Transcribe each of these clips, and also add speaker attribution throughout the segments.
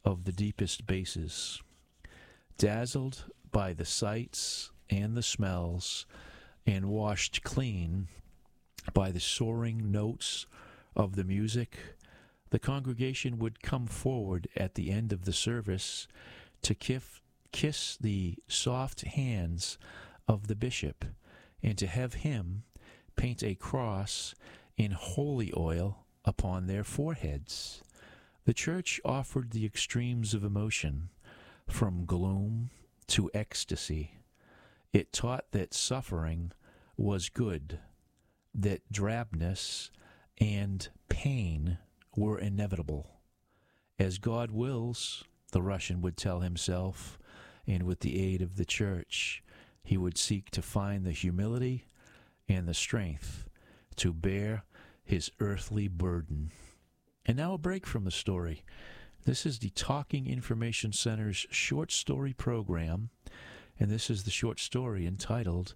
Speaker 1: of the deepest bases. Dazzled by the sights and the smells, and washed clean by the soaring notes of the music, the congregation would come forward at the end of the service to kiss the soft hands of the bishop, and to have him paint a cross in holy oil upon their foreheads. The church offered the extremes of emotion, from gloom to ecstasy. It taught that suffering was good, that drabness and pain were inevitable. As God wills, the Russian would tell himself, and with the aid of the church, he would seek to find the humility and the strength to bear his earthly burden. And now a break from the story. This is the Talking Information Center's short story program, and this is the short story entitled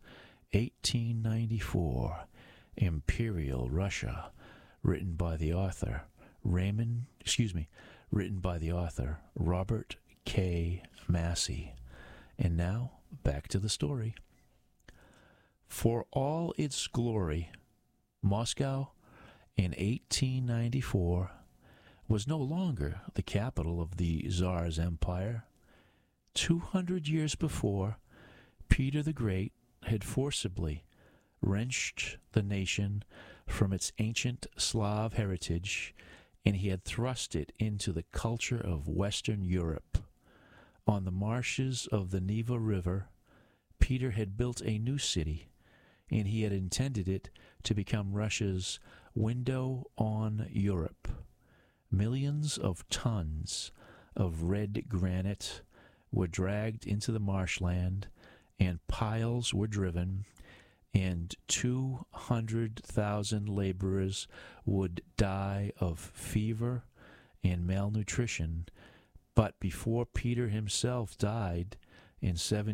Speaker 1: 1894, Imperial Russia, written by the author Robert K. Massey. And now, back to the story. For all its glory, Moscow in 1894 was no longer the capital of the Tsar's empire. 200 years before, Peter the Great had forcibly wrenched the nation from its ancient Slav heritage, and he had thrust it into the culture of Western Europe. On the marshes of the Neva River, Peter had built a new city, and he had intended it to become Russia's window on Europe. Millions of tons of red granite were dragged into the marshland, and piles were driven, and 200,000 laborers would die of fever and malnutrition. But before Peter himself died in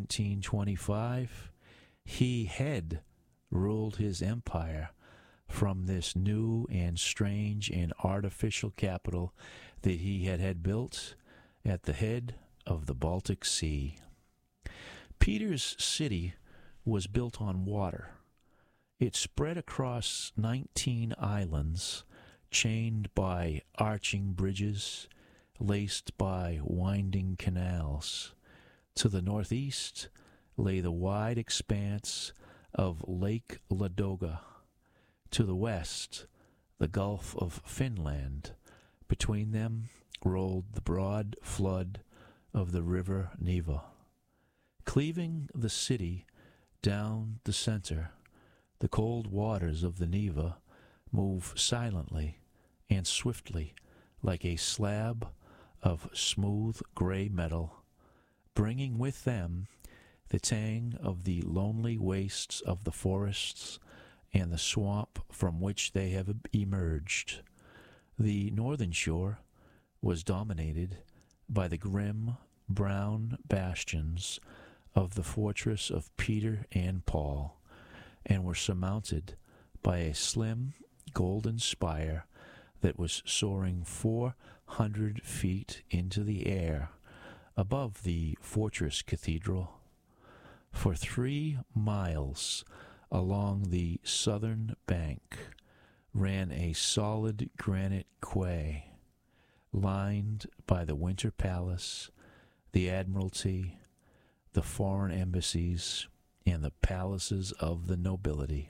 Speaker 1: 1725, he had ruled his empire from this new and strange and artificial capital that he had built at the head of the Baltic Sea. Peter's city was built on water. It spread across 19 islands, chained by arching bridges, laced by winding canals. To the northeast lay the wide expanse of Lake Ladoga. To the west, the Gulf of Finland. Between them rolled the broad flood of the river Neva. Cleaving the city down the center, the cold waters of the Neva move silently and swiftly like a slab of smooth gray metal, bringing with them the tang of the lonely wastes of the forests and the swamp from which they have emerged. The northern shore was dominated by the grim brown bastions of the fortress of Peter and Paul, and were surmounted by a slim golden spire that was soaring 400 feet into the air above the fortress cathedral. For 3 miles along the southern bank ran a solid granite quay, lined by the Winter Palace, the Admiralty, the foreign embassies, and the palaces of the nobility.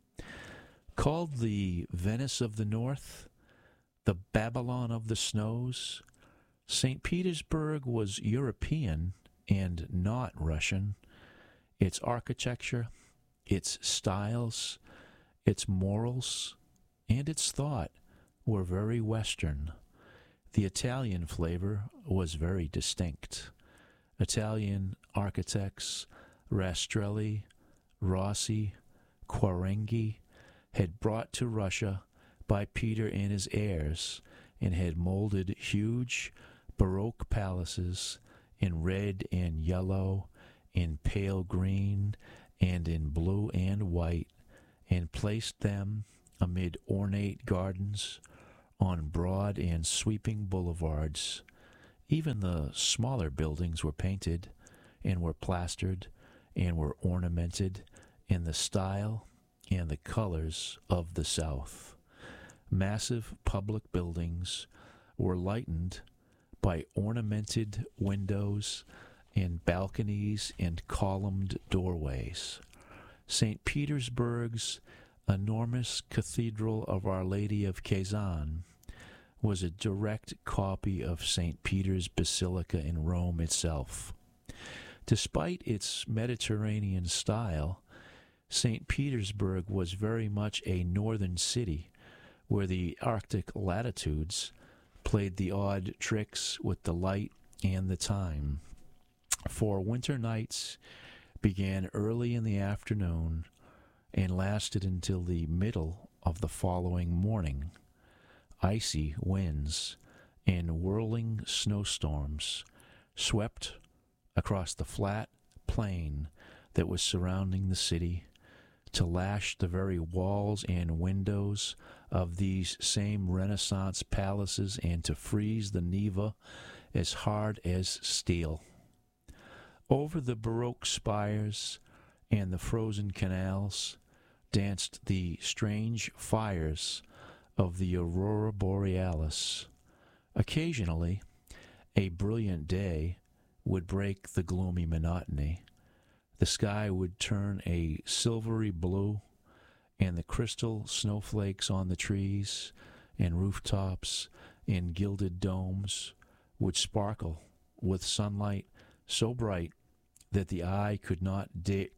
Speaker 1: Called the Venice of the North, the Babylon of the Snows, St. Petersburg was European and not Russian. Its architecture, its styles, its morals, and its thought were very Western. The Italian flavor was very distinct. Italian architects Rastrelli, Rossi, Quarenghi had brought to Russia by Peter and his heirs, and had molded huge Baroque palaces in red and yellow, in pale green, and in blue and white, and placed them amid ornate gardens on broad and sweeping boulevards. Even the smaller buildings were painted and were plastered and were ornamented in the style and the colors of the South. Massive public buildings were lightened by ornamented windows and balconies and columned doorways. St. Petersburg's enormous Cathedral of Our Lady of Kazan was a direct copy of St. Peter's Basilica in Rome itself. Despite its Mediterranean style, St. Petersburg was very much a northern city where the Arctic latitudes played the odd tricks with the light and the time. For winter nights began early in the afternoon and lasted until the middle of the following morning. Icy winds and whirling snowstorms swept across the flat plain that was surrounding the city to lash the very walls and windows of these same Renaissance palaces and to freeze the Neva as hard as steel. Over the Baroque spires and the frozen canals danced the strange fires of the Aurora Borealis. Occasionally, a brilliant day would break the gloomy monotony. The sky would turn a silvery blue, and the crystal snowflakes on the trees and rooftops and gilded domes would sparkle with sunlight so bright that the eye could not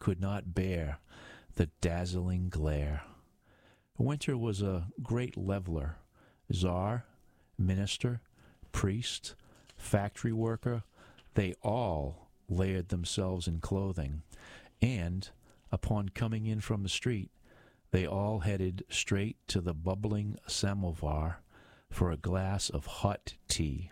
Speaker 1: bear the dazzling glare. Winter was a great leveler. Czar, minister, priest, factory worker, they all layered themselves in clothing, and, upon coming in from the street, they all headed straight to the bubbling samovar for a glass of hot tea.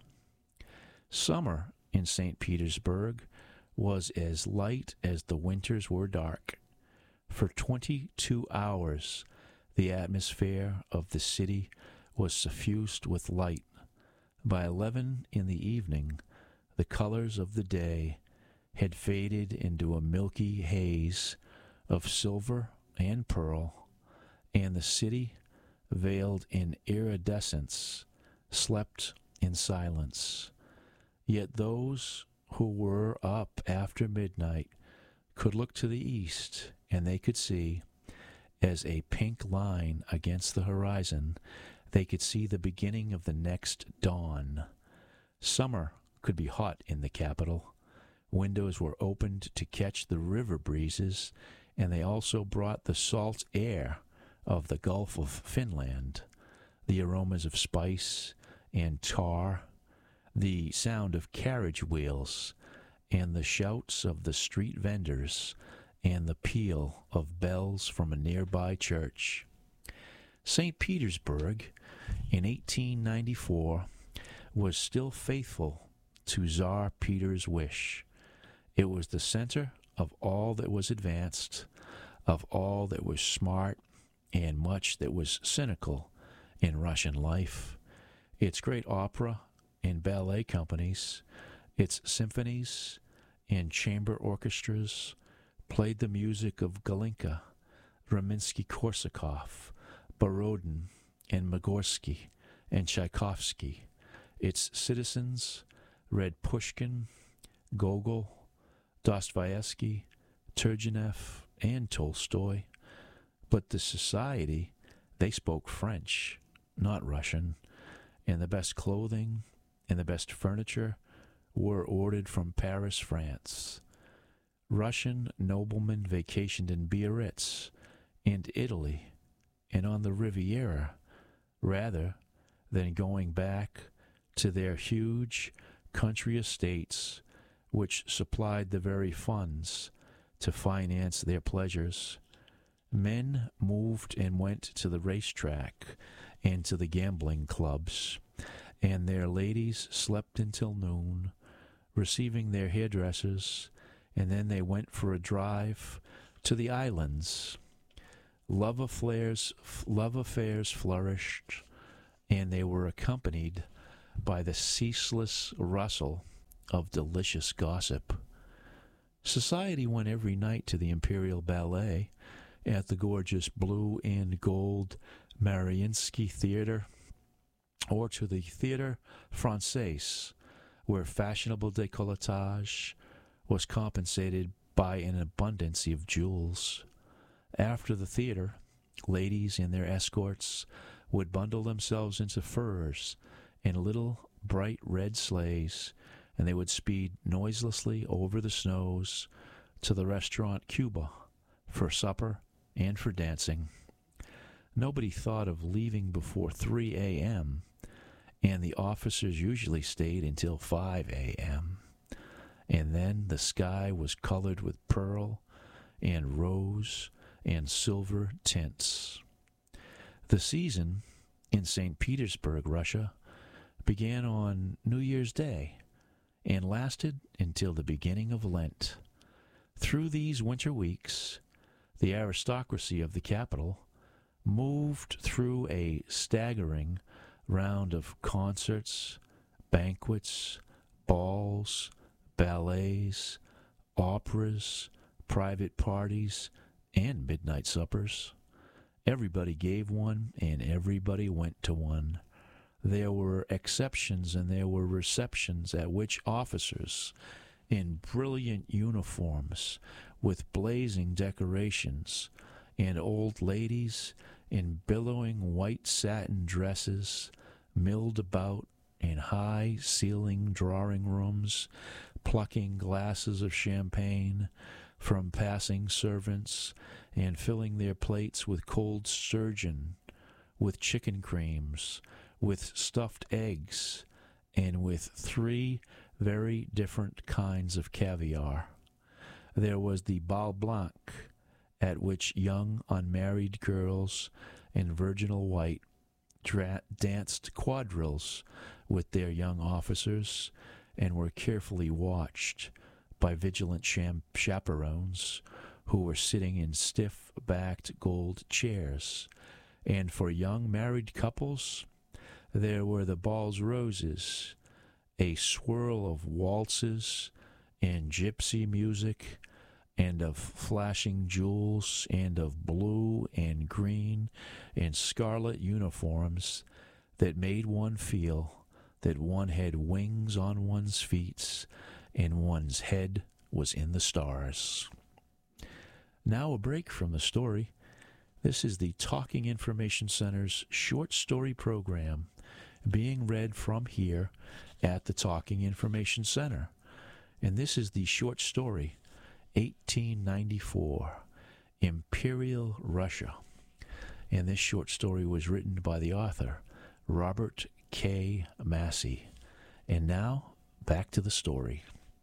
Speaker 1: Summer in St. Petersburg was as light as the winters were dark. For 22 hours, the atmosphere of the city was suffused with light. By 11 in the evening, the colors of the day had faded into a milky haze of silver and pearl, and the city, veiled in iridescence, slept in silence. Yet those who were up after midnight could look to the east, and they could see, as a pink line against the horizon, they could see the beginning of the next dawn. Summer could be hot in the capital. Windows were opened to catch the river breezes, and they also brought the salt air of the Gulf of Finland, the aromas of spice and tar, the sound of carriage wheels, and the shouts of the street vendors, and the peal of bells from a nearby church. St. Petersburg, in 1894, was still faithful to Tsar Peter's wish. It was the center of all that was advanced, of all that was smart, and much that was cynical in Russian life. Its great opera and ballet companies, its symphonies and chamber orchestras played the music of Galinka, Rimsky-Korsakov, Borodin, and Magorsky, and Tchaikovsky. Its citizens read Pushkin, Gogol, Dostoevsky, Turgenev, and Tolstoy. But the society, they spoke French, not Russian, and the best clothing and the best furniture were ordered from Paris, France. Russian noblemen vacationed in Biarritz and Italy and on the Riviera rather than going back to their huge country estates, which supplied the very funds to finance their pleasures. Men moved and went to the racetrack and to the gambling clubs, and their ladies slept until noon, receiving their hairdressers, and then they went for a drive to the islands. Love affairs flourished, and they were accompanied by the ceaseless rustle of delicious gossip. Society went every night to the Imperial Ballet at the gorgeous blue and gold Mariinsky Theater, or to the Theatre Français, where fashionable décolletage was compensated by an abundance of jewels. After the theater, ladies and their escorts would bundle themselves into furs and little bright red sleighs, and they would speed noiselessly over the snows to the restaurant Cuba for supper and for dancing. Nobody thought of leaving before 3 a.m., and the officers usually stayed until 5 a.m., and then the sky was colored with pearl and rose and silver tints. The season in St. Petersburg, Russia, began on New Year's Day and lasted until the beginning of Lent. Through these winter weeks, the aristocracy of the capital moved through a staggering round of concerts, banquets, balls, ballets, operas, private parties, and midnight suppers. Everybody gave one, and everybody went to one. There were exceptions and there were receptions at which officers in brilliant uniforms with blazing decorations and old ladies in billowing white satin dresses milled about in high-ceiling drawing rooms, plucking glasses of champagne from passing servants and filling their plates with cold sturgeon, with chicken creams, with stuffed eggs, and with 3 very different kinds of caviar. There was the bal blanc, at which young unmarried girls in virginal white danced quadrilles with their young officers and were carefully watched by vigilant chaperones who were sitting in stiff-backed gold chairs. And for young married couples, there were the bals roses, a swirl of waltzes and gypsy music, and of flashing jewels, and of blue and green and scarlet uniforms that made one feel that one had wings on one's feet and one's head was in the stars. Now a break from the story. This is the Talking Information Center's short story program being read from here at the Talking Information Center. And this is the short story, 1894, Imperial Russia. And this short story was written by the author, Robert K. Massey. And now, back to the story.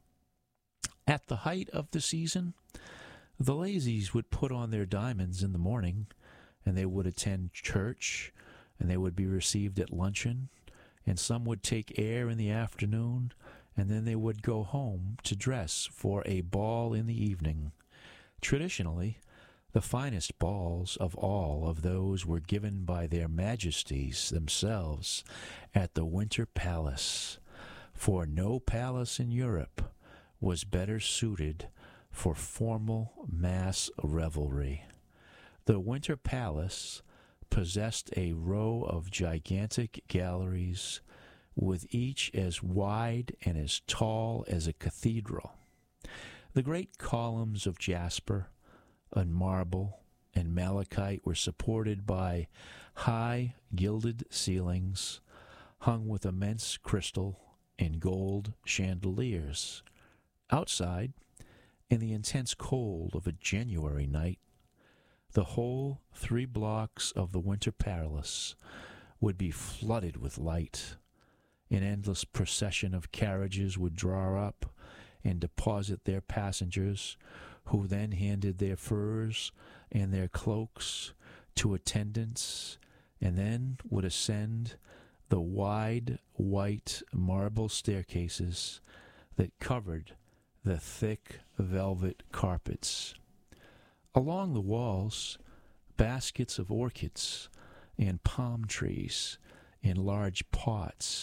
Speaker 1: At the height of the season, the Lazies would put on their diamonds in the morning, and they would attend church, and they would be received at luncheon, and some would take air in the afternoon, and then they would go home to dress for a ball in the evening. Traditionally, the finest balls of all of those were given by their majesties themselves at the Winter Palace, for no palace in Europe was better suited for formal mass revelry. The Winter Palace possessed a row of gigantic galleries, with each as wide and as tall as a cathedral. The great columns of jasper and marble and malachite were supported by high gilded ceilings hung with immense crystal and gold chandeliers. Outside, in the intense cold of a January night, the whole 3 blocks of the Winter Palace would be flooded with light. An endless procession of carriages would draw up and deposit their passengers, who then handed their furs and their cloaks to attendants, and then would ascend the wide white marble staircases that covered the thick velvet carpets. Along the walls, baskets of orchids and palm trees in large pots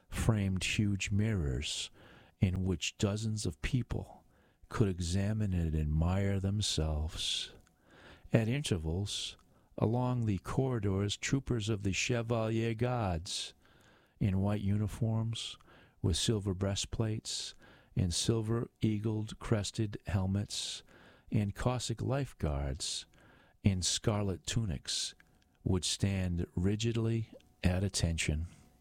Speaker 1: framed huge mirrors in which dozens of people could examine and admire themselves. At intervals, along the corridors, troopers of the Chevalier Guards in white uniforms with silver breastplates and silver eagled crested helmets, and Cossack lifeguards in scarlet tunics would stand rigidly at attention.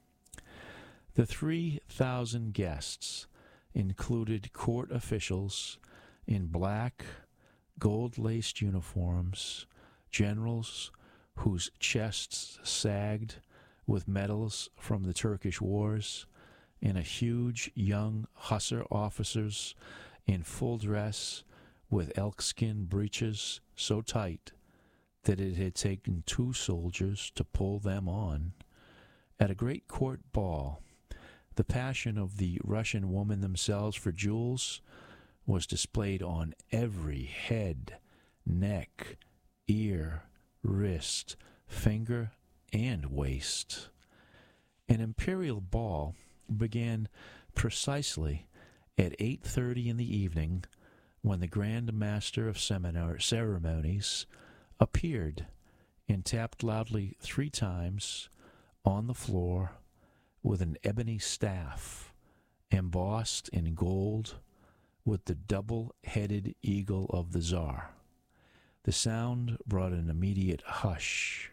Speaker 1: The 3,000 guests included court officials in black, gold-laced uniforms, generals whose chests sagged with medals from the Turkish wars, and a huge young hussar officers in full dress with elkskin breeches so tight that it had taken 2 soldiers to pull them on. At a great court ball, the passion of the Russian women themselves for jewels was displayed on every head, neck, ear, wrist, finger, and waist. An imperial ball began precisely at 8:30 in the evening, when the Grand Master of Ceremonies appeared and tapped loudly 3 times on the floor with an ebony staff embossed in gold with the double-headed eagle of the Tsar. The sound brought an immediate hush.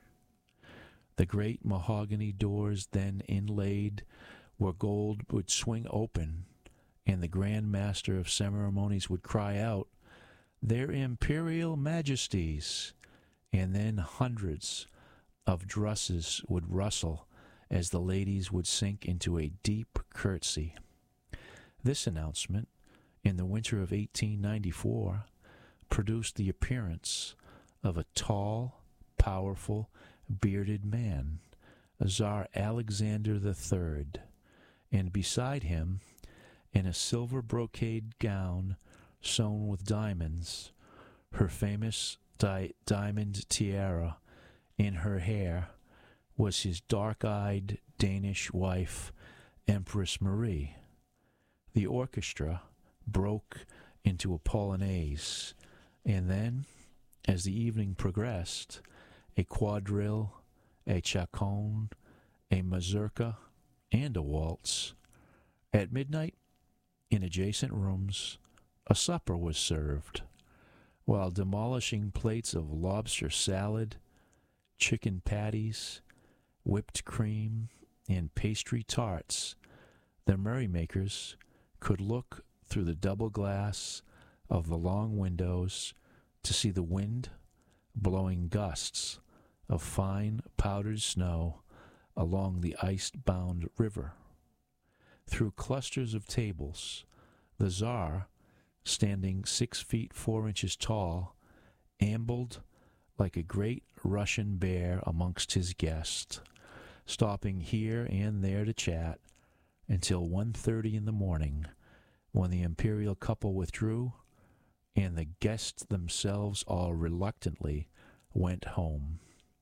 Speaker 1: The great mahogany doors, then inlaid where gold, would swing open, and the Grand Master of Ceremonies would cry out, "Their Imperial Majesties," and then hundreds of dresses would rustle as the ladies would sink into a deep curtsy. This announcement, in the winter of 1894, produced the appearance of a tall, powerful, bearded man, Tsar Alexander III, and beside him, in a silver brocade gown sewn with diamonds, her famous diamond tiara in her hair, was his dark-eyed Danish wife, Empress Marie. The orchestra broke into a polonaise, and then, as the evening progressed, a quadrille, a chaconne, a mazurka, and a waltz. At midnight, in adjacent rooms, a supper was served, while demolishing plates of lobster salad, chicken patties, whipped cream, and pastry tarts, the merrymakers could look through the double glass of the long windows to see the wind blowing gusts of fine powdered snow along the ice-bound river. Through clusters of tables, the Tsar, standing 6 feet 4 inches tall, ambled like a great Russian bear amongst his guests, stopping here and there to chat until 1:30 in the morning, when the imperial couple withdrew and the guests themselves all reluctantly went home.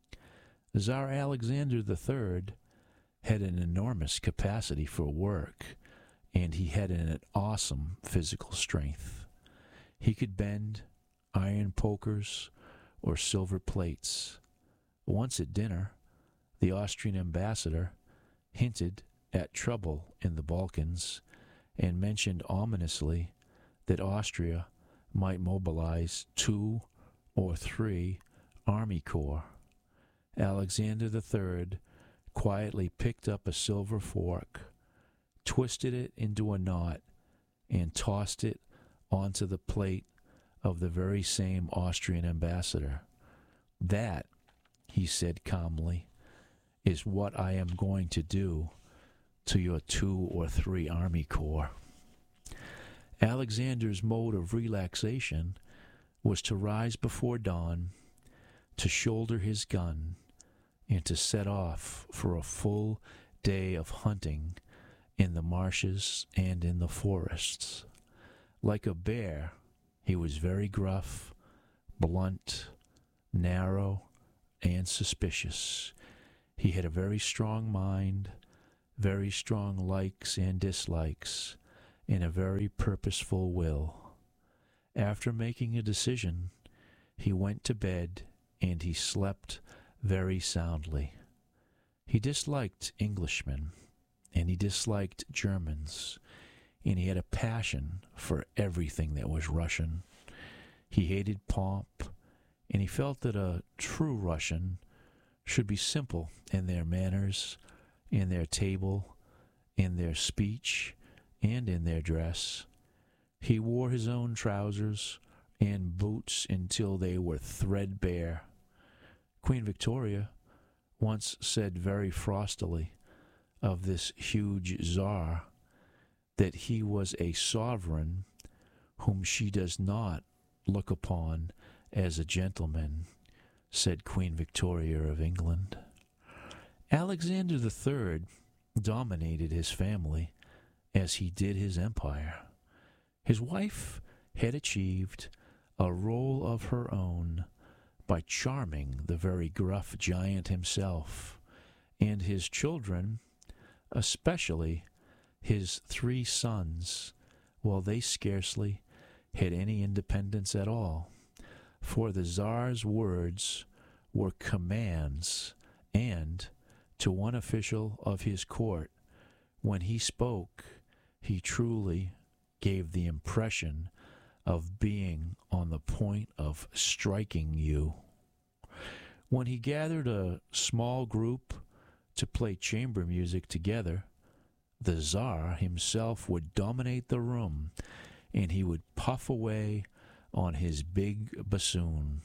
Speaker 1: Tsar Alexander III had an enormous capacity for work, and he had an awesome physical strength. He could bend iron pokers or silver plates. Once at dinner, the Austrian ambassador hinted at trouble in the Balkans and mentioned ominously that Austria might mobilize 2 or 3 army corps. Alexander III quietly picked up a silver fork, twisted it into a knot, and tossed it onto the plate of the very same Austrian ambassador. "That," he said calmly, "is what I am going to do to your 2 or 3 army corps." Alexander's mode of relaxation was to rise before dawn, to shoulder his gun, and to set off for a full day of hunting in the marshes and in the forests. Like a bear, he was very gruff, blunt, narrow, and suspicious. He had a very strong mind, very strong likes and dislikes, and a very purposeful will. After making a decision, he went to bed and he slept very soundly. He disliked Englishmen, and he disliked Germans, and he had a passion for everything that was Russian. He hated pomp, and he felt that a true Russian should be simple in their manners, in their table, in their speech, and in their dress. He wore his own trousers and boots until they were threadbare. Queen Victoria once said very frostily of this huge Tsar that he was a sovereign whom she does not look upon as a gentleman, said Queen Victoria of England. Alexander III dominated his family as he did his empire. His wife had achieved a role of her own by charming the very gruff giant himself, and his children, especially his 3 sons, well, they scarcely had any independence at all, for the Tsar's words were commands, and to one official of his court, when he spoke, he truly gave the impression of being on the point of striking you. When he gathered a small group to play chamber music together, the Tsar himself would dominate the room, and he would puff away on his big bassoon.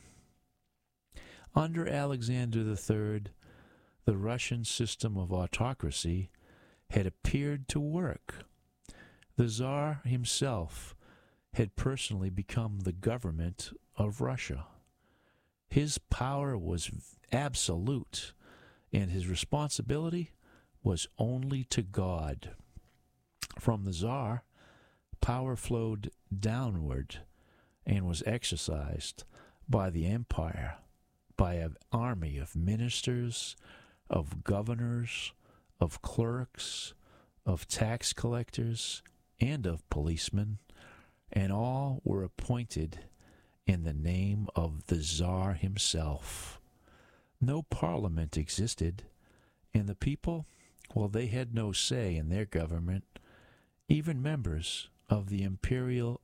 Speaker 1: Under Alexander III, the Russian system of autocracy had appeared to work. The Tsar himself had personally become the government of Russia. His power was absolute, and his responsibility was only to God. From the Tsar, power flowed downward and was exercised by the empire, by an army of ministers, of governors, of clerks, of tax collectors, and of policemen, and all were appointed in the name of the Tsar himself. No parliament existed, and the people, well, they had no say in their government. Even members of the imperial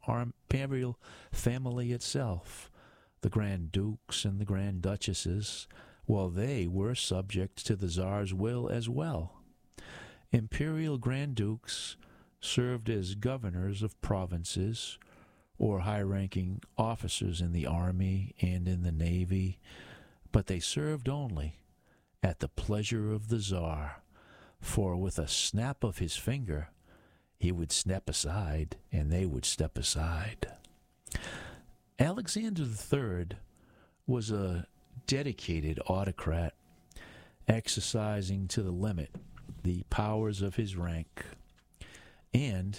Speaker 1: family itself, the Grand Dukes and the Grand Duchesses, well, they were subject to the Tsar's will as well. Imperial Grand Dukes served as governors of provinces or high-ranking officers in the army and in the navy, but they served only at the pleasure of the Tsar, for with a snap of his finger, he would step aside, and they would step aside. Alexander III was a dedicated autocrat, exercising to the limit the powers of his rank, and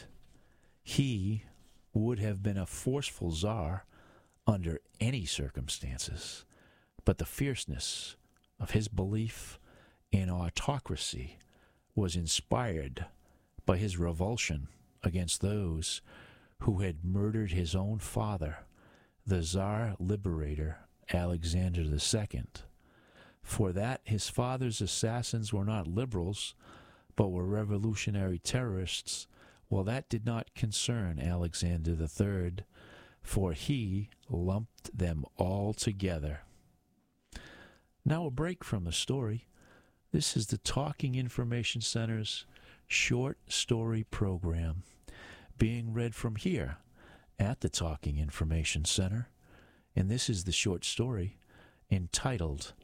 Speaker 1: he would have been a forceful Tsar under any circumstances, but the fierceness of his belief in autocracy was inspired by his revulsion against those who had murdered his own father, the Tsar Liberator Alexander II. For that his father's assassins were not liberals, but were revolutionary terrorists, well, that did not concern Alexander III, for he lumped them all together. Now a break from the story. This is the Talking Information Center's short story program, being read from here at the Talking Information Center, and this is the short story entitled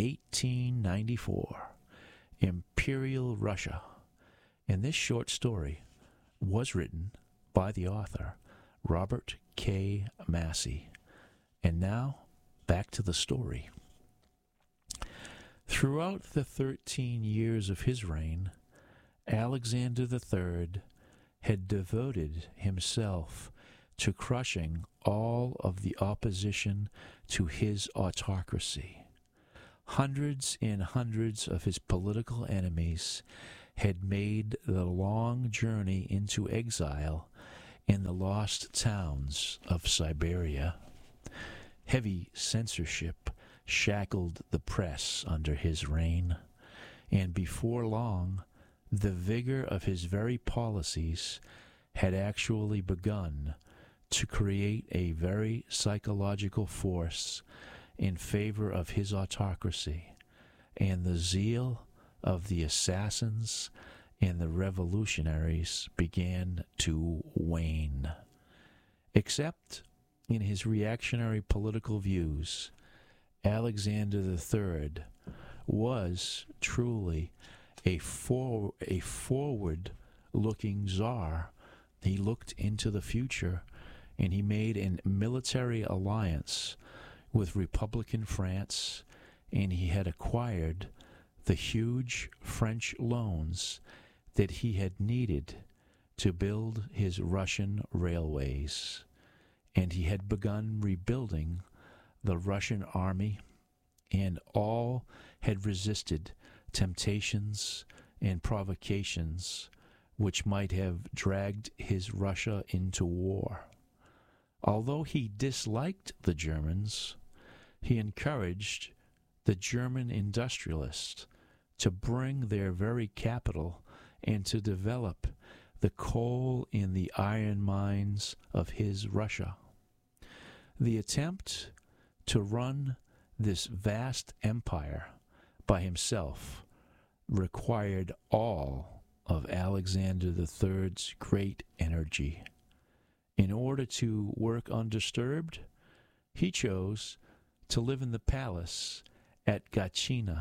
Speaker 1: 1894, Imperial Russia. And this short story was written by the author, Robert K. Massey. And now, back to the story. Throughout the 13 years of his reign, Alexander III had devoted himself to crushing all of the opposition to his autocracy. Hundreds and hundreds of his political enemies had made the long journey into exile in the lost towns of Siberia. Heavy censorship shackled the press under his reign, and before long, the vigor of his very policies had actually begun to create a very psychological force in favor of his autocracy, and the zeal of the assassins and the revolutionaries began to wane. Except in his reactionary political views, Alexander III was truly a forward-looking czar. He looked into the future, and he made a military alliance with Republican France, and he had acquired the huge French loans that he had needed to build his Russian railways, and he had begun rebuilding the Russian army, and all had resisted temptations and provocations which might have dragged his Russia into war. Although he disliked the Germans, he encouraged the German industrialists to bring their very capital and to develop the coal in the iron mines of his Russia. The attempt to run this vast empire by himself required all of Alexander III's great energy. In order to work undisturbed, he chose to live in the palace at Gatchina,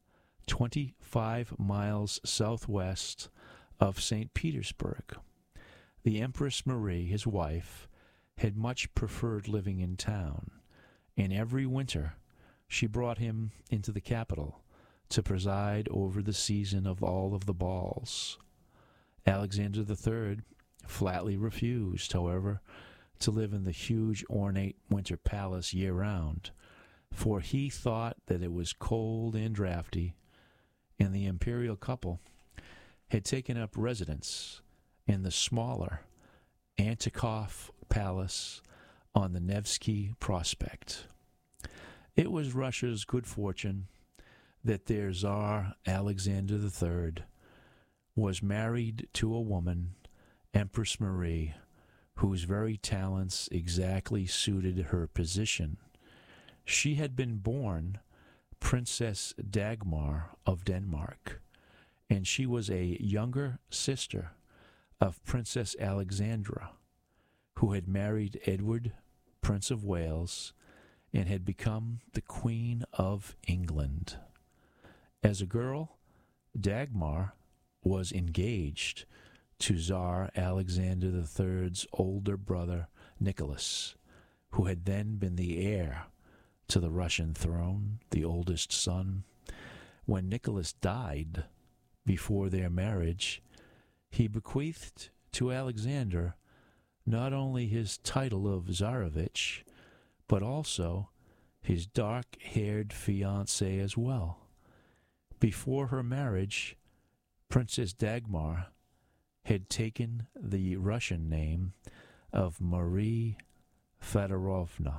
Speaker 1: 25 miles southwest of St. Petersburg. The Empress Marie, his wife, had much preferred living in town, and every winter she brought him into the capital to preside over the season of all of the balls. Alexander III flatly refused, however, to live in the huge ornate winter palace year-round, for he thought that it was cold and drafty, and the imperial couple had taken up residence in the smaller Antikov Palace on the Nevsky Prospect. It was Russia's good fortune that their Tsar Alexander III was married to a woman, Empress Marie, whose very talents exactly suited her position. She had been born Princess Dagmar of Denmark, and she was a younger sister of Princess Alexandra, who had married Edward, Prince of Wales, and had become the Queen of England. As a girl, Dagmar was engaged to Tsar Alexander III's older brother, Nicholas, who had then been the heir to the Russian throne, the oldest son. When Nicholas died before their marriage, he bequeathed to Alexander not only his title of Tsarevich, but also his dark-haired fiancée as well. Before her marriage, Princess Dagmar had taken the Russian name of Marie Fedorovna.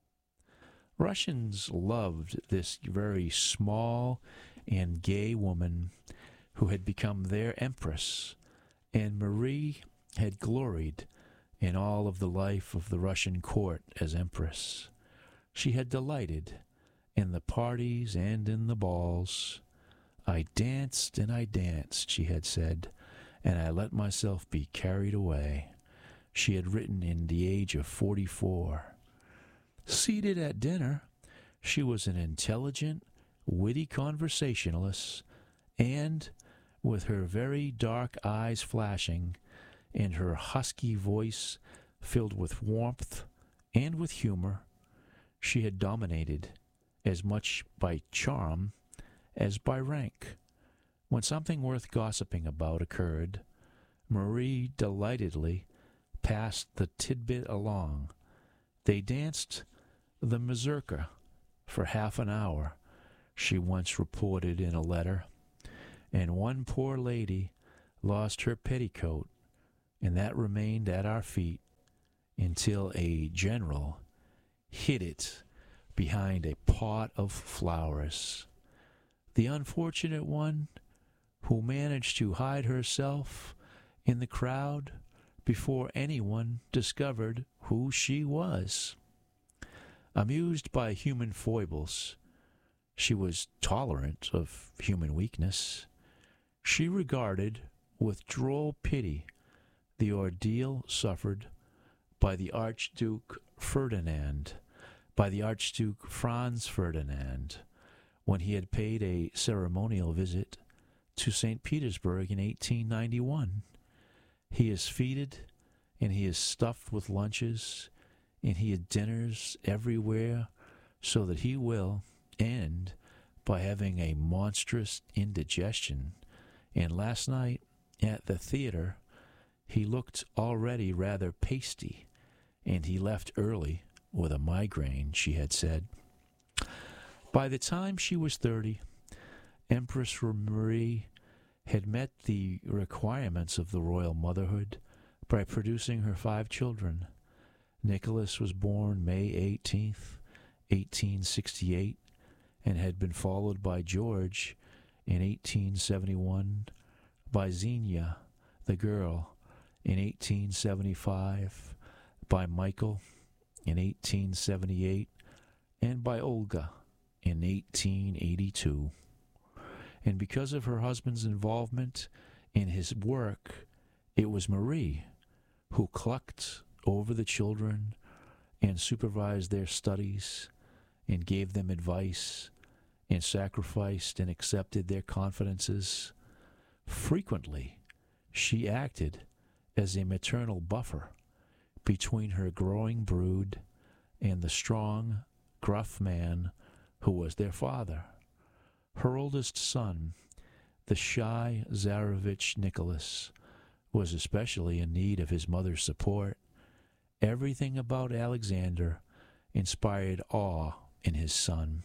Speaker 1: Russians loved this very small and gay woman who had become their empress, and Marie had gloried in all of the life of the Russian court as empress. She had delighted in the parties and in the balls. I danced and I danced, she had said, and I let myself be carried away. She had written in the age of 44. Seated at dinner, she was an intelligent, witty conversationalist, and, with her very dark eyes flashing, and her husky voice filled with warmth and with humor, she had dominated as much by charm as by rank. When something worth gossiping about occurred, Marie delightedly passed the tidbit along. They danced the mazurka for half an hour, she once reported in a letter, and one poor lady lost her petticoat, and that remained at our feet until a general hid it behind a pot of flowers. The unfortunate one who managed to hide herself in the crowd before anyone discovered who she was. Amused by human foibles, she was tolerant of human weakness. She regarded with droll pity the ordeal suffered by the Archduke Ferdinand, by the Archduke Franz Ferdinand, when he had paid a ceremonial visit to St. Petersburg in 1891. He is feted, and he is stuffed with lunches, and he had dinners everywhere, so that he will end by having a monstrous indigestion. And last night at the theater, he looked already rather pasty, and he left early with a migraine, she had said. By the time she was 30, Empress Marie had met the requirements of the royal motherhood by producing her 5 children. Nicholas was born May 18th, 1868, and had been followed by George in 1871, by Xenia, the girl, in 1875, by Michael in 1878, and by Olga in 1882. And because of her husband's involvement in his work, it was Marie who clucked over the children and supervised their studies and gave them advice and sacrificed and accepted their confidences. Frequently, she acted as a maternal buffer between her growing brood and the strong, gruff man who was their father. Her oldest son, the shy Tsarevich Nicholas, was especially in need of his mother's support. Everything about Alexander inspired awe in his son.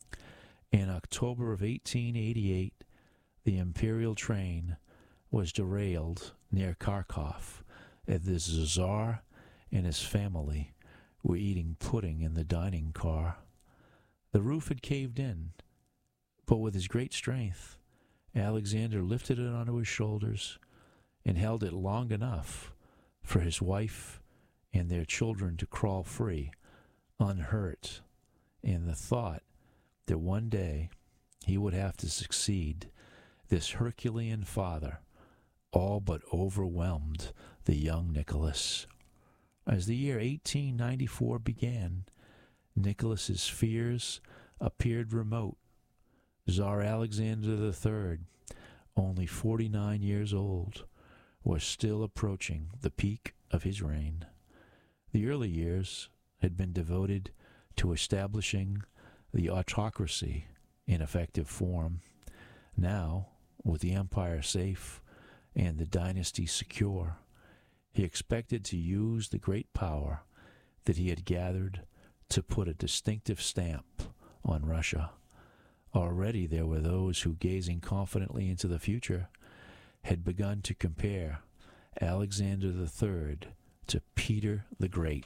Speaker 1: In October of 1888, the imperial train was derailed near Kharkov, as the Tsar and his family were eating pudding in the dining car. The roof had caved in, but with his great strength, Alexander lifted it onto his shoulders and held it long enough for his wife and their children to crawl free, unhurt, in the thought that one day he would have to succeed this Herculean father, all but overwhelmed the young Nicholas. As the year 1894 began, Nicholas's fears appeared remote. Tsar Alexander III, only 49 years old, was still approaching the peak of his reign. The early years had been devoted to establishing the autocracy in effective form. Now, with the empire safe and the dynasty secure, he expected to use the great power that he had gathered to put a distinctive stamp on Russia. Already there were those who, gazing confidently into the future, had begun to compare Alexander III to Peter the Great.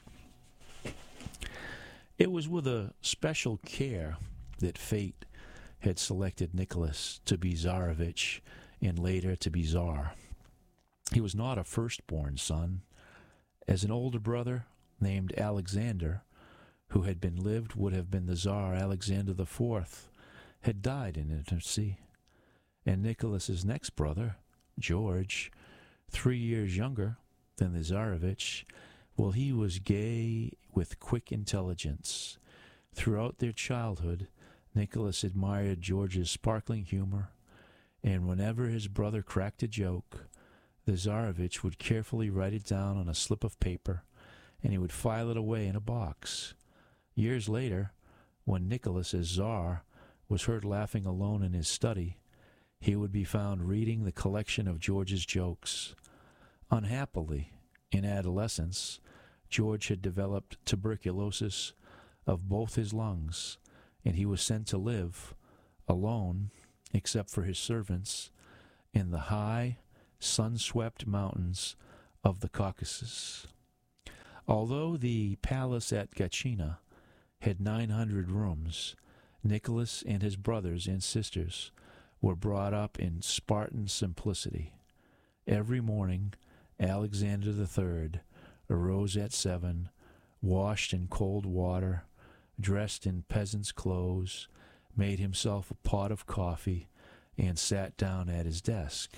Speaker 1: It was with a special care that fate had selected Nicholas to be Tsarevich and later to be Tsar. He was not a firstborn son. As an older brother named Alexander, who had been lived, would have been the Tsar Alexander IV, had died in infancy, and Nicholas's next brother, George, 3 years younger than the Tsarevich, well, he was gay with quick intelligence. Throughout their childhood, Nicholas admired George's sparkling humor, and whenever his brother cracked a joke, the Tsarevich would carefully write it down on a slip of paper, and he would file it away in a box. Years later, when Nicholas, as Tsar, was heard laughing alone in his study, he would be found reading the collection of George's jokes. Unhappily, in adolescence, George had developed tuberculosis of both his lungs, and he was sent to live, alone, except for his servants, in the high, sun-swept mountains of the Caucasus. Although the palace at Gachina had 900 rooms, Nicholas and his brothers and sisters were brought up in Spartan simplicity. Every morning, Alexander III arose at 7, washed in cold water, dressed in peasant's clothes, made himself a pot of coffee, and sat down at his desk.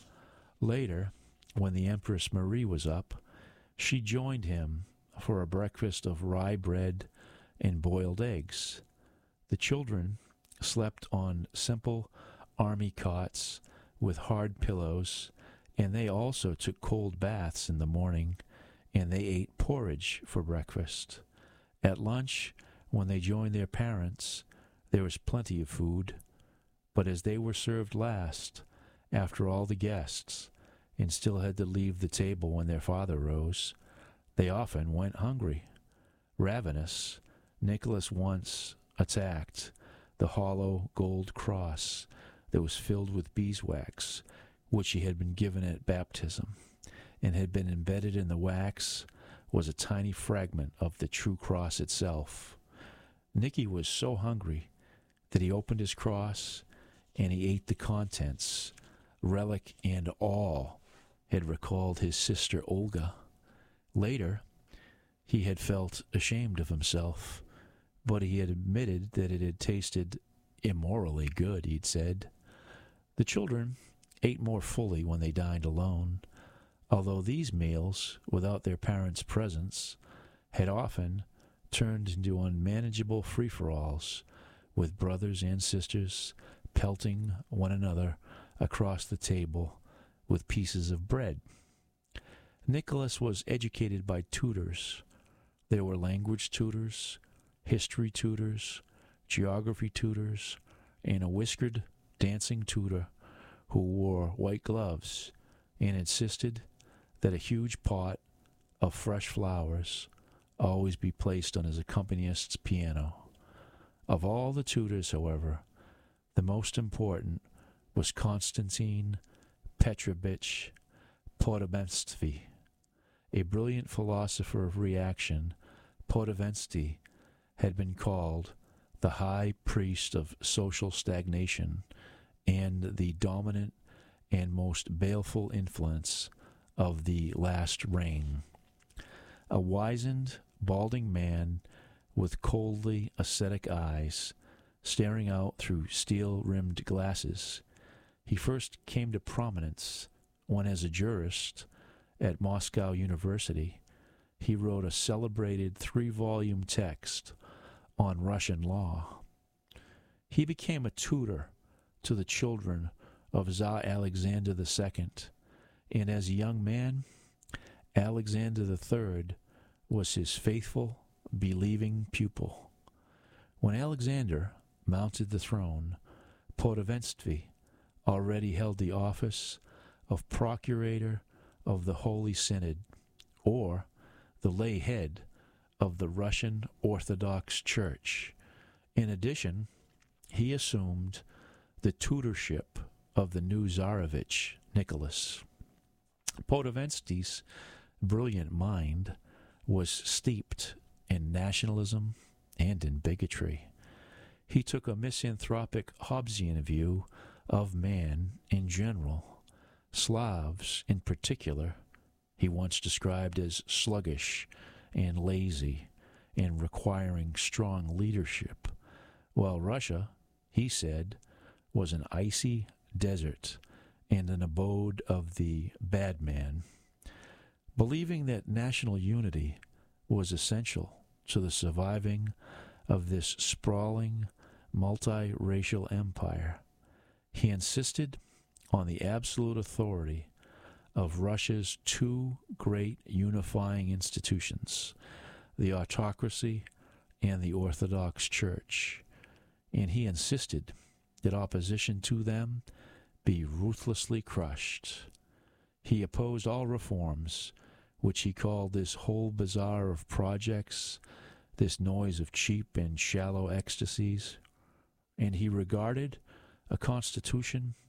Speaker 1: Later, when the Empress Marie was up, she joined him for a breakfast of rye bread and boiled eggs. The children slept on simple army cots with hard pillows, and they also took cold baths in the morning, and they ate porridge for breakfast. At lunch, when they joined their parents, there was plenty of food, but as they were served last, after all the guests, and still had to leave the table when their father rose, they often went hungry. Ravenous, Nicholas once attacked the hollow gold cross that was filled with beeswax, which he had been given at baptism, and had been embedded in the wax was a tiny fragment of the true cross itself. Nicky was so hungry that he opened his cross and he ate the contents. Relic and all had recalled his sister Olga. Later, he had felt ashamed of himself, but he had admitted that it had tasted immorally good, he'd said. The children ate more fully when they dined alone, although these meals, without their parents' presence, had often turned into unmanageable free-for-alls, with brothers and sisters pelting one another across the table with pieces of bread. Nicholas was educated by tutors. There were language tutors, history tutors, geography tutors, and a whiskered dancing tutor who wore white gloves and insisted that a huge pot of fresh flowers always be placed on his accompanist's piano. Of all the tutors, however, the most important was Konstantin Petrovich Podovensky. A brilliant philosopher of reaction, Podovensky had been called the high priest of social stagnation and the dominant and most baleful influence of the last reign. A wizened, balding man with coldly ascetic eyes, staring out through steel-rimmed glasses, he first came to prominence when, as a jurist at Moscow University, he wrote a celebrated 3-volume text on Russian law. He became a tutor to the children of Tsar Alexander II, and as a young man, Alexander III was his faithful, believing pupil. When Alexander mounted the throne, Podovensky already held the office of Procurator of the Holy Synod, or the lay head of the Russian Orthodox Church. In addition, he assumed the tutorship of the new Tsarevich, Nicholas. Podovensky's brilliant mind was steeped in nationalism and in bigotry. He took a misanthropic Hobbesian view of man in general. Slavs, in particular, he once described as sluggish and lazy and requiring strong leadership, while Russia, he said, was an icy desert and an abode of the bad man. Believing that national unity was essential to the surviving of this sprawling, multiracial empire, he insisted on the absolute authority of Russia's 2 great unifying institutions, the autocracy and the Orthodox Church, and he insisted that opposition to them be ruthlessly crushed. He opposed all reforms, which he called this whole bazaar of projects, this noise of cheap and shallow ecstasies, and he regarded a constitution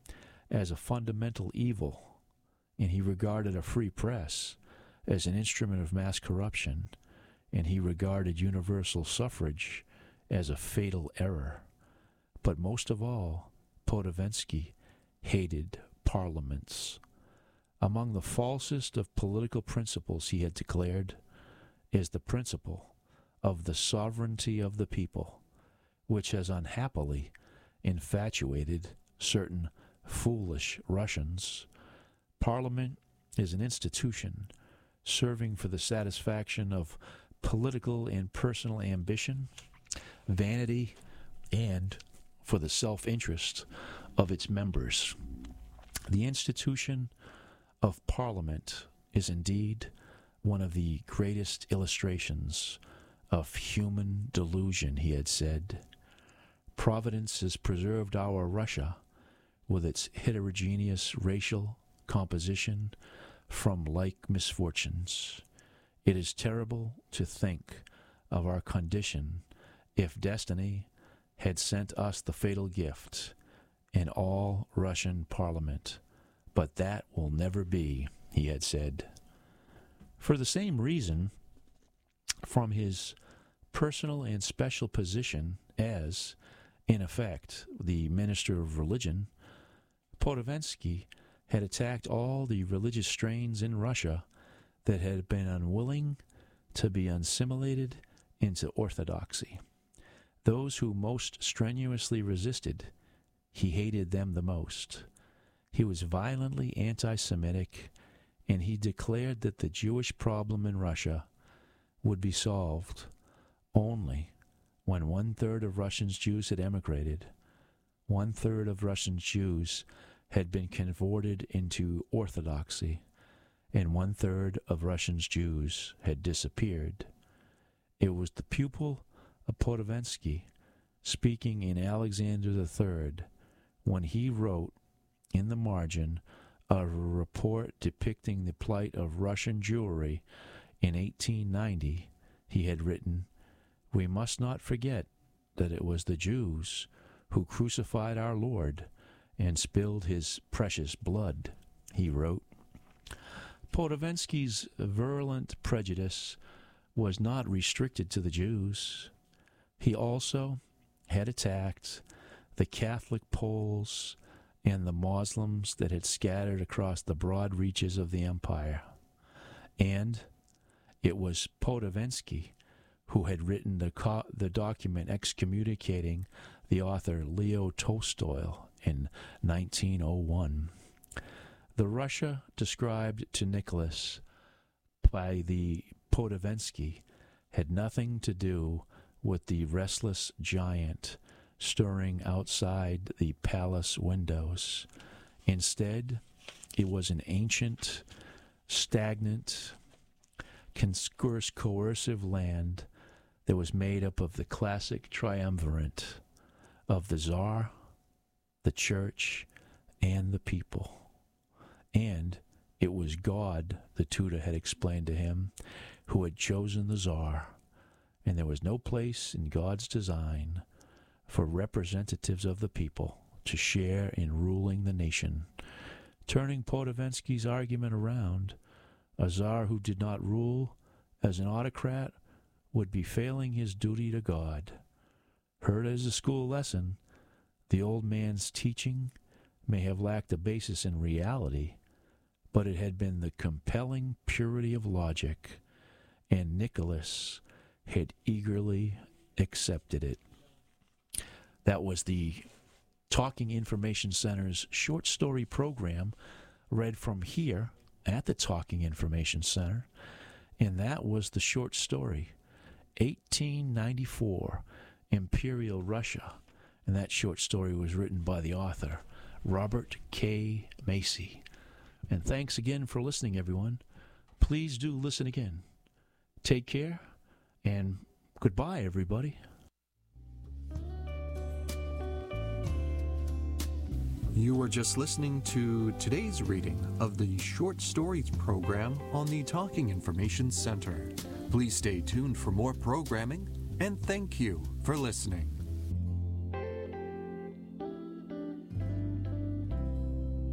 Speaker 1: as a fundamental evil, and he regarded a free press as an instrument of mass corruption, and he regarded universal suffrage as a fatal error. But most of all, Podovensky hated parliaments. Among the falsest of political principles, he had declared, is the principle of the sovereignty of the people, which has unhappily infatuated certain foolish Russians. Parliament is an institution serving for the satisfaction of political and personal ambition, vanity, and for the self-interest of its members. The institution of Parliament is indeed one of the greatest illustrations of human delusion, he had said. Providence has preserved our Russia with its heterogeneous racial composition from like misfortunes. It is terrible to think of our condition if destiny had sent us the fatal gift, an all-Russian parliament. But that will never be, he had said. For the same reason, from his personal and special position as, in effect, the minister of religion, Podovensky had attacked all the religious strains in Russia that had been unwilling to be assimilated into orthodoxy. Those who most strenuously resisted, he hated them the most. He was violently anti-Semitic, and he declared that the Jewish problem in Russia would be solved only when 1/3 of Russian Jews had emigrated, 1/3 of Russian Jews had been converted into orthodoxy, and 1/3 of Russian Jews had disappeared. It was the pupil of Podovensky, speaking in Alexander III, when he wrote in the margin of a report depicting the plight of Russian Jewry in 1890, he had written, "We must not forget that it was the Jews who crucified our Lord and spilled his precious blood," he wrote. Podovensky's virulent prejudice was not restricted to the Jews. He also had attacked the Catholic Poles and the Muslims that had scattered across the broad reaches of the empire. And it was Podovensky who had written the document excommunicating the author Leo Tolstoy in 1901. The Russia described to Nicholas by the Podovensky had nothing to do with the restless giant stirring outside the palace windows. Instead, it was an ancient, stagnant, coercive land that was made up of the classic triumvirate of the Tsar, the Church, and the people. And it was God, the tutor had explained to him, who had chosen the Tsar, and there was no place in God's design for representatives of the people to share in ruling the nation. Turning Podovensky's argument around, a Tsar who did not rule as an autocrat would be failing his duty to God. Heard as a school lesson, the old man's teaching may have lacked a basis in reality, but it had been the compelling purity of logic, and Nicholas had eagerly accepted it. That was the Talking Information Center's short story program, read from here at the Talking Information Center, and that was the short story, 1894, Imperial Russia, and that short story was written by the author, Robert K. Macy. And thanks again for listening, everyone. Please do listen again. Take care, and goodbye, everybody.
Speaker 2: You were just listening to today's reading of the Short Stories program on the Talking Information Center. Please stay tuned for more programming, and thank you for listening.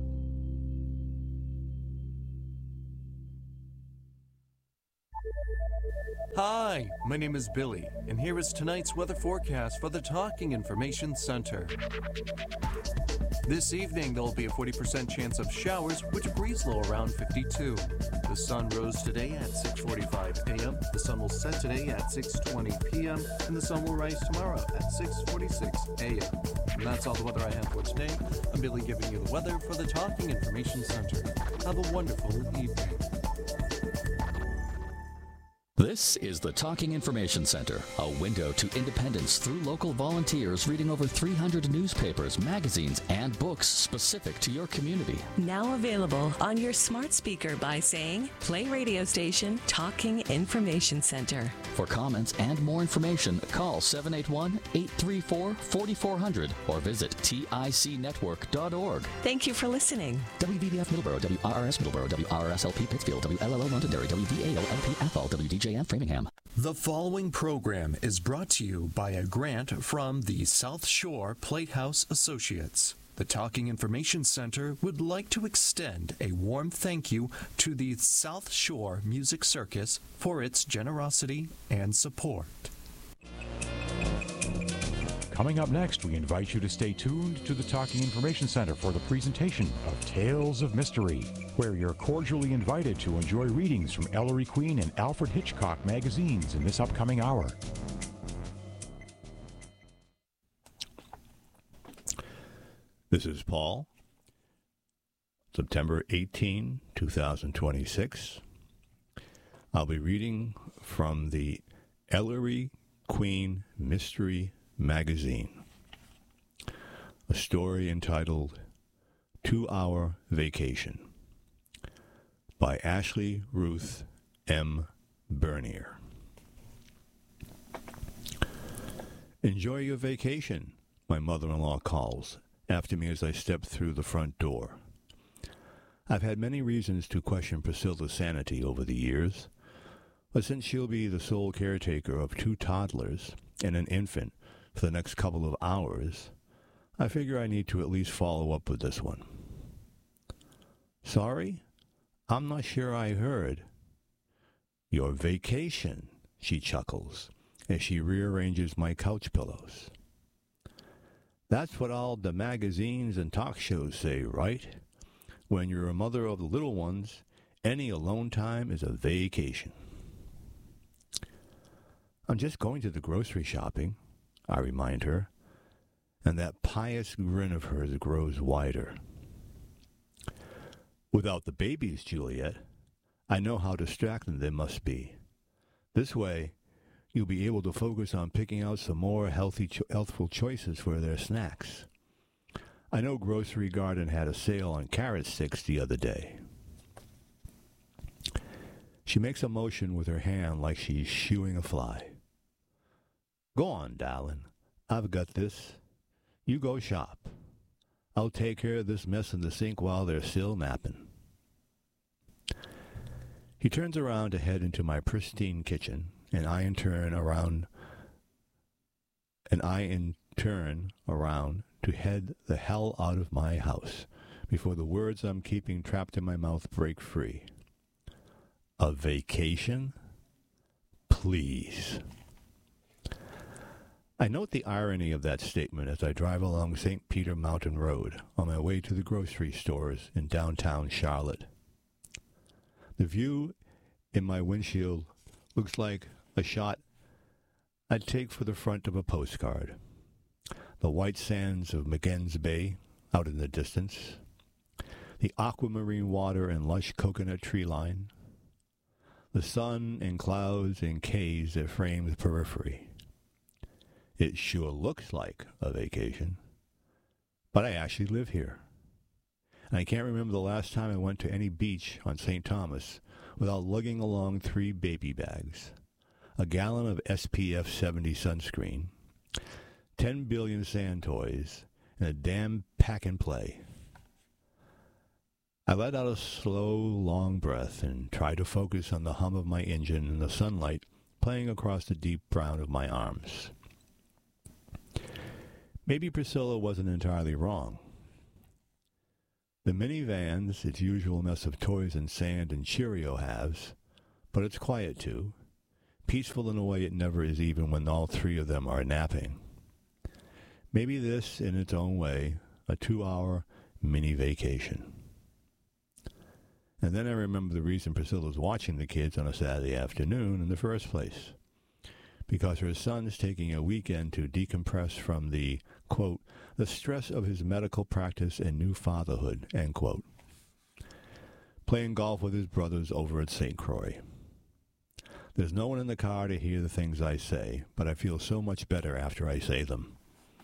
Speaker 2: Hi, my name is Billy, and here is tonight's weather forecast for the Talking Information Center. This evening, there will be a 40% chance of showers, with a breeze low around 52. The sun rose today at 6:45 a.m., the sun will set today at 6:20 p.m., and the sun will rise tomorrow at 6:46 a.m. And that's all the weather I have for today. I'm Billy giving you the weather for the Talking Information Center. Have a wonderful evening.
Speaker 3: This is the Talking Information Center, a window to independence through local volunteers reading over 300 newspapers, magazines, and books specific to your community.
Speaker 4: Now available on your smart speaker by saying, play radio station Talking Information Center.
Speaker 3: For comments and more information, call 781-834-4400 or visit ticnetwork.org.
Speaker 4: Thank you for listening.
Speaker 3: WVVF Middleborough, WRRS Middleborough, WRSLP Pittsfield, WLLO Londonderry, WVAO-LP Athol, WDJF Framingham.
Speaker 2: The following program is brought to you by a grant from the South Shore Platehouse Associates. The Talking Information Center would like to extend a warm thank you to the South Shore Music Circus for its generosity and support.
Speaker 5: Coming up next, we invite you to stay tuned to the Talking Information Center for the presentation of Tales of Mystery, where you're cordially invited to enjoy readings from Ellery Queen and Alfred Hitchcock magazines in this upcoming hour.
Speaker 6: This is Paul, September 18, 2026. I'll be reading from the Ellery Queen Mystery Magazine, a story entitled 2-Hour Vacation by Ashley Ruth M. Bernier. Enjoy your vacation, my mother-in-law calls after me as I step through the front door. I've had many reasons to question Priscilla's sanity over the years, but since she'll be the sole caretaker of 2 toddlers and an infant for the next couple of hours, I figure I need to at least follow up with this one. Sorry? I'm not sure I heard. Your vacation, she chuckles as she rearranges my couch pillows. That's what all the magazines and talk shows say, right? When you're a mother of the little ones, any alone time is a vacation. I'm just going to the grocery shopping, I remind her, and that pious grin of hers grows wider. Without the babies, Juliet, I know how distracting they must be. This way, you'll be able to focus on picking out some more healthful choices for their snacks. I know Grocery Garden had a sale on carrot sticks the other day. She makes a motion with her hand like she's shooing a fly. Go on, darling. I've got this. You go shop. I'll take care of this mess in the sink while they're still napping. He turns around to head into my pristine kitchen, and I in turn around to head the hell out of my house before the words I'm keeping trapped in my mouth break free. A vacation? Please. I note the irony of that statement as I drive along St. Peter Mountain Road on my way to the grocery stores in downtown Charlotte. The view in my windshield looks like a shot I'd take for the front of a postcard. The white sands of McGann's Bay out in the distance, the aquamarine water and lush coconut tree line, the sun and clouds and caves that frame the periphery. It sure looks like a vacation, but I actually live here. And I can't remember the last time I went to any beach on St. Thomas without lugging along 3 baby bags, a gallon of SPF 70 sunscreen, 10 billion sand toys, and a damn pack-and-play. I let out a slow, long breath and tried to focus on the hum of my engine and the sunlight playing across the deep brown of my arms. Maybe Priscilla wasn't entirely wrong. The minivan's its usual mess of toys and sand and Cheerio halves, but it's quiet too. peaceful in a way it never is even when all three of them are napping. Maybe this, in its own way, a 2-hour mini vacation. And then I remember the reason Priscilla's watching the kids on a Saturday afternoon in the first place. Because her son's taking a weekend to decompress from the, quote, the stress of his medical practice and new fatherhood, end quote. Playing golf with his brothers over at St. Croix. There's no one in the car to hear the things I say, but I feel so much better after I say them.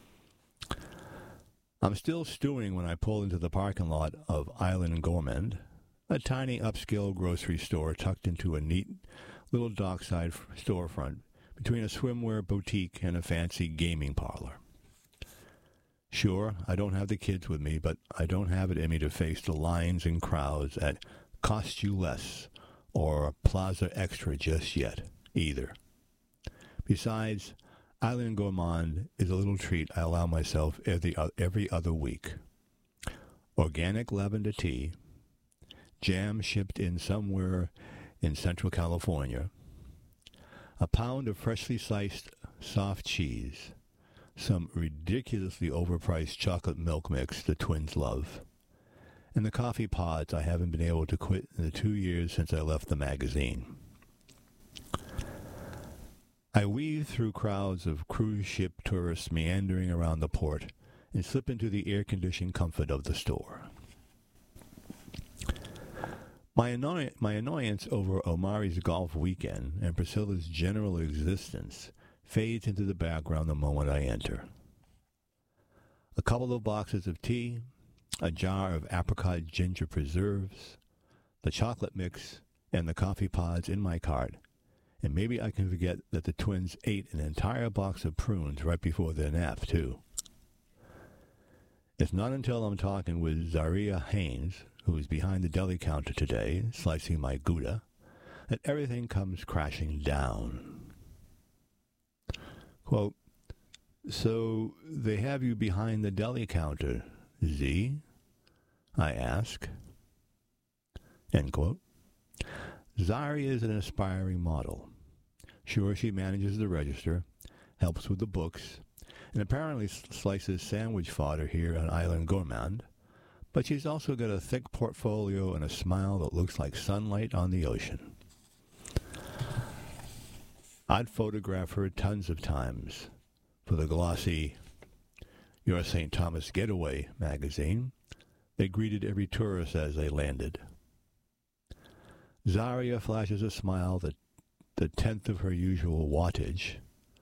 Speaker 6: I'm still stewing when I pull into the parking lot of Island Gourmand, a tiny upscale grocery store tucked into a neat little dockside storefront between a swimwear boutique and a fancy gaming parlor. Sure, I don't have the kids with me, but I don't have it in me to face the lines and crowds at Cost You Less or Plaza Extra just yet, either. Besides, Island Gourmand is a little treat I allow myself every other week. Organic lavender tea, jam shipped in somewhere in Central California, a pound of freshly sliced soft cheese, some ridiculously overpriced chocolate milk mix the twins love, and the coffee pods I haven't been able to quit in the 2 years since I left the magazine. I weave through crowds of cruise ship tourists meandering around the port and slip into the air-conditioned comfort of the store. My annoyance over Omari's golf weekend and Priscilla's general existence fades into the background the moment I enter. A couple of boxes of tea, a jar of apricot ginger preserves, the chocolate mix, and the coffee pods in my cart, and maybe I can forget that the twins ate an entire box of prunes right before their nap, too. It's not until I'm talking with Zaria Haynes, who is behind the deli counter today, slicing my Gouda, that everything comes crashing down. Quote, so they have you behind the deli counter, Z? I ask. End quote. Zaria is an aspiring model. Sure, she manages the register, helps with the books, and apparently slices sandwich fodder here on Island Gourmand, but she's also got a thick portfolio and a smile that looks like sunlight on the ocean. I'd photograph her tons of times for the glossy Your St. Thomas Getaway magazine that greeted every tourist as they landed. Zaria flashes a smile that the tenth of her usual wattage.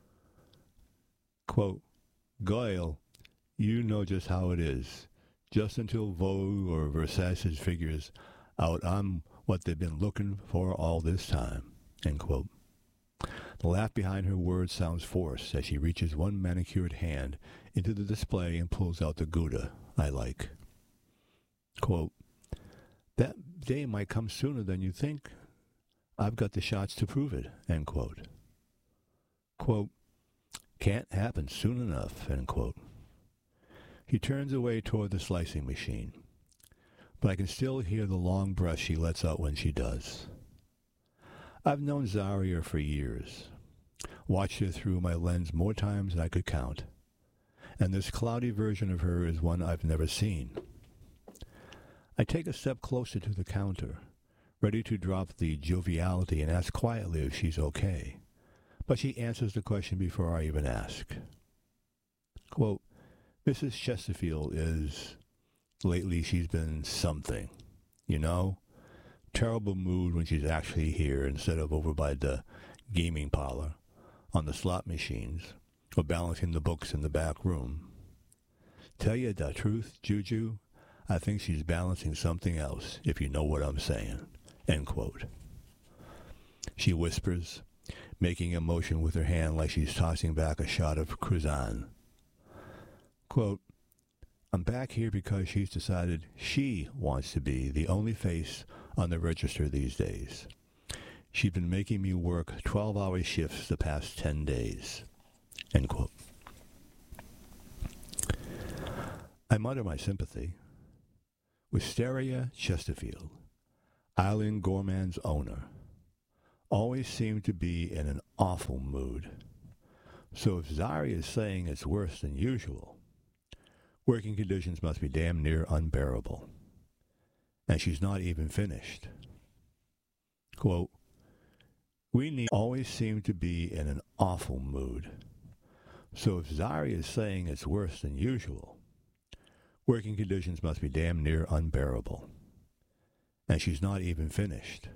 Speaker 6: Quote, Goyle, you know just how it is. Just until Vogue or Versace's figures out I'm what they've been looking for all this time. End quote. The laugh behind her words sounds forced as she reaches one manicured hand into the display and pulls out the Gouda I like. Quote, that day might come sooner than you think. I've got the shots to prove it, end quote. Quote, can't happen soon enough, end quote. He turns away toward the slicing machine, but I can still hear the long breath she lets out when she does. I've known Zaria for years, watched her through my lens more times than I could count, and this cloudy version of her is one I've never seen. I take a step closer to the counter, ready to drop the joviality and ask quietly if she's okay, but she answers the question before I even ask. Quote, Mrs. Chesterfield is, lately she's been something, you know? Terrible mood when she's actually here instead of over by the gaming parlor, on the slot machines, or balancing the books in the back room. Tell you the truth, Juju, I think she's balancing something else, if you know what I'm saying. End quote. She whispers, making a motion with her hand like she's tossing back a shot of Cruzan. Quote, I'm back here because she's decided she wants to be the only face on the register these days. She's been making me work 12-hour shifts the past 10 days. End quote. I mutter my sympathy. Wisteria Chesterfield, Island Gourmand's owner, always seem to be in an awful mood. So if Zari is saying it's worse than usual, working conditions must be damn near unbearable. And she's not even finished. Quote, we need always seem to be in an awful mood. So if Zari is saying it's worse than usual, working conditions must be damn near unbearable. And she's not even finished.